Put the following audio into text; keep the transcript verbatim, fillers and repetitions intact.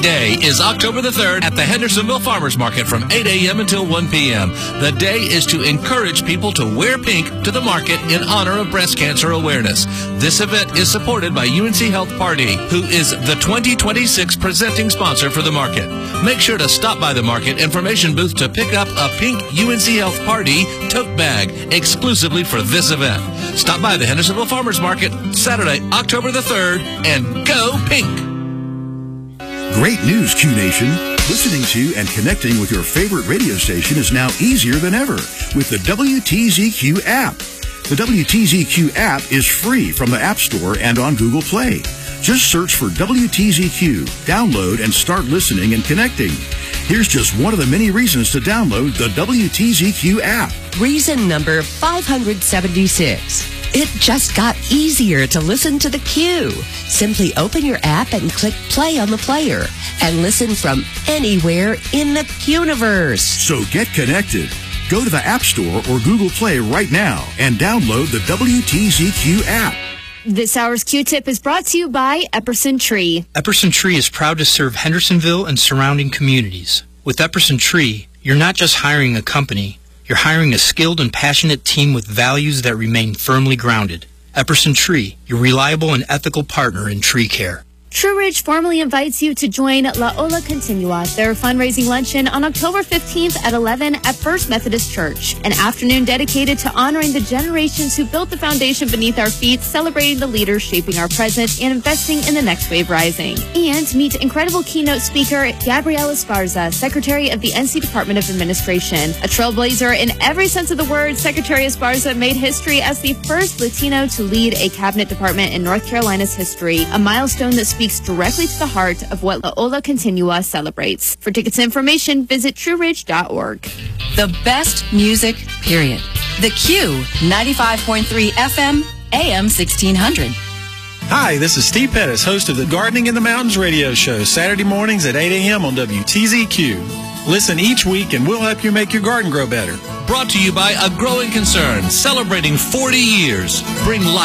Day is October the third at the Hendersonville Farmers Market from eight a.m. until one p.m. The day is to encourage people to wear pink to the market in honor of breast cancer awareness. This event is supported by U N C Health Party, who is the twenty twenty-six presenting sponsor for the market. Make sure to stop by the market information booth to pick up a pink U N C Health Party tote bag exclusively for this event. Stop by the Hendersonville Farmers Market Saturday, October the third, and go pink! Great news, Q Nation. Listening to and connecting with your favorite radio station is now easier than ever with the W T Z Q app. The W T Z Q app is free from the App Store and on Google Play. Just search for W T Z Q, download, and start listening and connecting. Here's just one of the many reasons to download the W T Z Q app. Reason number five hundred seventy-six. It just got easier to listen to the Q. Simply open your app and click play on the player and listen from anywhere in the Q-universe. So get connected. Go to the App Store or Google Play right now and download the W T Z Q app. This hour's Q-Tip is brought to you by Epperson Tree. Epperson Tree is proud to serve Hendersonville and surrounding communities. With Epperson Tree, you're not just hiring a company, you're hiring a skilled and passionate team with values that remain firmly grounded. Epperson Tree, your reliable and ethical partner in tree care. True Ridge formally invites you to join La Ola Continua, their fundraising luncheon on October fifteenth at eleven at First Methodist Church. An afternoon dedicated to honoring the generations who built the foundation beneath our feet, celebrating the leaders shaping our present, and investing in the next wave rising. And meet incredible keynote speaker Gabriela Esparza, Secretary of the N C Department of Administration. A trailblazer in every sense of the word, Secretary Esparza made history as the first Latino to lead a cabinet department in North Carolina's history, a milestone that speaks directly to the heart of what La Ola Continua celebrates. For tickets and information, visit true ridge dot org. The best music, period. The Q, ninety-five point three F M, A M sixteen hundred. Hi, this is Steve Pettis, host of the Gardening in the Mountains radio show, Saturday mornings at eight a.m. on W T Z Q. Listen each week and we'll help you make your garden grow better. Brought to you by A Growing Concern, celebrating forty years. Bring life